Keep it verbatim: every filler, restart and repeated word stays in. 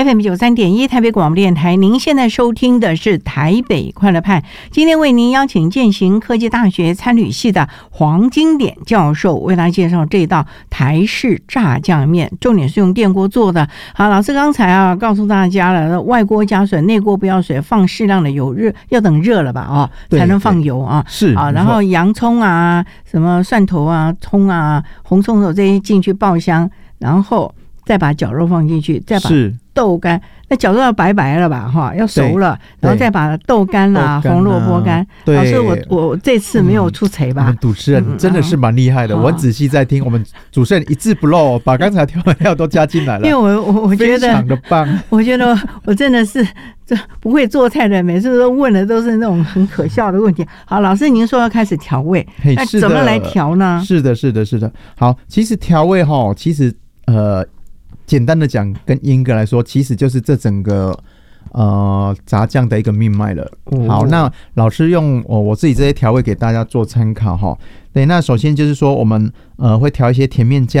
F M 九三点一台北广播电台，您现在收听的是台北快乐派。今天为您邀请健行科技大学餐旅系的黄金典教授，为大家介绍这道台式炸酱面，重点是用电锅做的。好，老师刚才啊告诉大家了，外锅加水，内锅不要水，放适量的油，热要等热了吧哦，才能放油啊。 是啊，然后洋葱啊、什么蒜头啊、葱啊、红葱头这些进去爆香，然后再把绞肉放进去，再把豆干，那绞肉要白白了吧哈，要熟了，然后再把豆干啦、啊、红萝卜干。老师，我我这次没有出错吧？ 嗯、主持人真的是蛮厉害的，嗯、我很仔细在听，我们主持人一字不漏，把刚才调的料都加进来了。 因为我我我觉得非常的棒， 我觉得我真的是这不会做菜的，每次都问的都是那种很可笑的问题。好，老师您说要开始调味，那怎么来调呢？ 是的，是的，是的。好，其实调味哈，其实呃。简单的讲，跟英哥来说，其实就是这整个呃炸酱的一个命脉了。哦、好，那老师用、哦、我自己这些调味给大家做参考哈。对，那首先就是说，我们呃会调一些甜面酱。